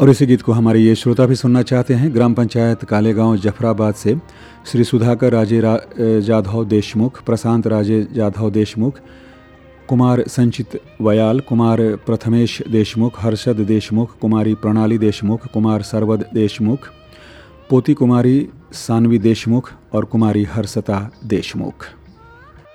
और इसी गीत को हमारे ये श्रोता भी सुनना चाहते हैं। ग्राम पंचायत कालेगांव जफराबाद से श्री सुधाकर राजे जाधव देशमुख, प्रशांत राजे जाधव देशमुख, कुमार संचित वयाल, कुमार प्रथमेश देशमुख, हर्षद देशमुख, कुमारी प्रणाली देशमुख, कुमार सरवद देशमुख, पोती कुमारी सानवी देशमुख और कुमारी हर्षता देशमुख।